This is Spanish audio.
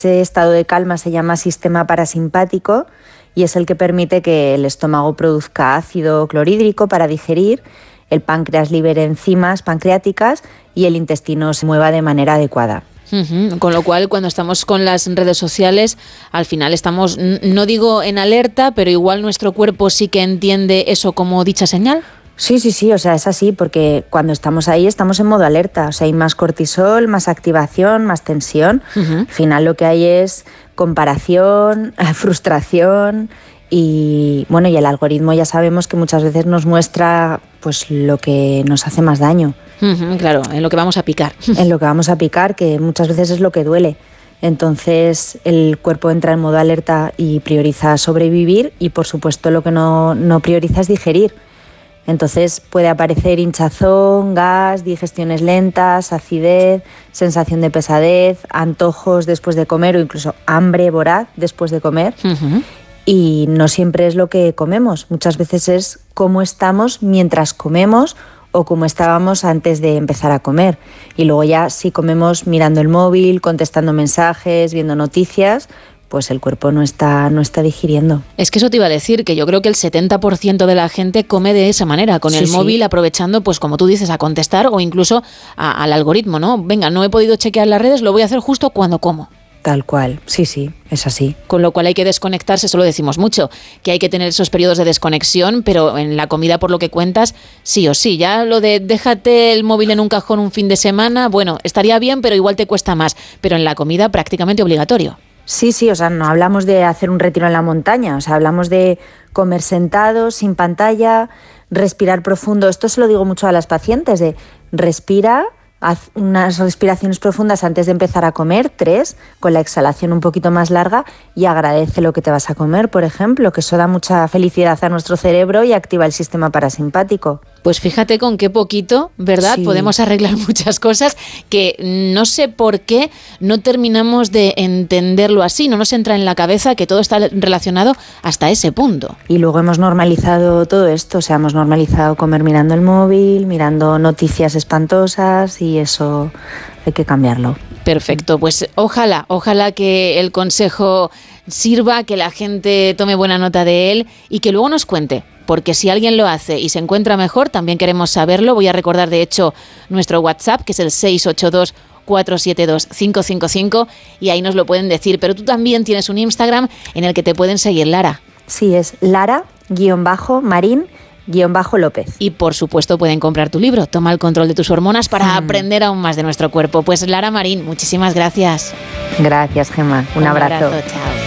Ese estado de calma se llama sistema parasimpático y es el que permite que el estómago produzca ácido clorhídrico para digerir, el páncreas libere enzimas pancreáticas y el intestino se mueva de manera adecuada. Con lo cual, cuando estamos con las redes sociales, al final estamos, no digo en alerta, pero igual nuestro cuerpo sí que entiende eso como dicha señal. Sí, o sea, es así, porque cuando estamos ahí estamos en modo alerta, o sea, hay más cortisol, más activación, más tensión. Al final lo que hay es comparación, frustración y bueno, y el algoritmo ya sabemos que muchas veces nos muestra pues lo que nos hace más daño. Claro, en lo que vamos a picar. En lo que vamos a picar, que muchas veces es lo que duele. Entonces el cuerpo entra en modo alerta y prioriza sobrevivir y por supuesto lo que no prioriza es digerir. Entonces puede aparecer hinchazón, gas, digestiones lentas, acidez, sensación de pesadez, antojos después de comer o incluso hambre voraz después de comer. Y no siempre es lo que comemos, muchas veces es cómo estamos mientras comemos o cómo estábamos antes de empezar a comer. Y luego ya si comemos mirando el móvil, contestando mensajes, viendo noticias, pues el cuerpo no está digiriendo. Es que eso te iba a decir, que yo creo que el 70% de la gente come de esa manera, con el móvil aprovechando, pues como tú dices, a contestar o incluso al algoritmo, ¿no? Venga, no he podido chequear las redes, lo voy a hacer justo cuando como. Tal cual, sí, es así. Con lo cual hay que desconectarse, eso lo decimos mucho, que hay que tener esos periodos de desconexión, pero en la comida, por lo que cuentas, sí o sí. Ya lo de déjate el móvil en un cajón un fin de semana, bueno, estaría bien, pero igual te cuesta más. Pero en la comida prácticamente obligatorio. Sí, o sea, no hablamos de hacer un retiro en la montaña, o sea, hablamos de comer sentados, sin pantalla, respirar profundo. Esto se lo digo mucho a las pacientes, de respira, haz unas respiraciones profundas antes de empezar a comer, 3, con la exhalación un poquito más larga y agradece lo que te vas a comer, por ejemplo, que eso da mucha felicidad a nuestro cerebro y activa el sistema parasimpático. Pues fíjate con qué poquito, ¿verdad? Sí. Podemos arreglar muchas cosas que no sé por qué no terminamos de entenderlo así, no nos entra en la cabeza que todo está relacionado hasta ese punto. Y luego hemos normalizado todo esto, o sea, hemos normalizado comer mirando el móvil, mirando noticias espantosas y eso hay que cambiarlo. Perfecto, pues ojalá que el consejo sirva, que la gente tome buena nota de él y que luego nos cuente. Porque si alguien lo hace y se encuentra mejor, también queremos saberlo. Voy a recordar, de hecho, nuestro WhatsApp, que es el 682-472-555, y ahí nos lo pueden decir. Pero tú también tienes un Instagram en el que te pueden seguir, Lara. Sí, es Lara-Marín-López. Y por supuesto pueden comprar tu libro, Toma el control de tus hormonas, para aprender aún más de nuestro cuerpo. Pues Lara Marín, muchísimas gracias. Gracias, Gemma. Un abrazo. Chao.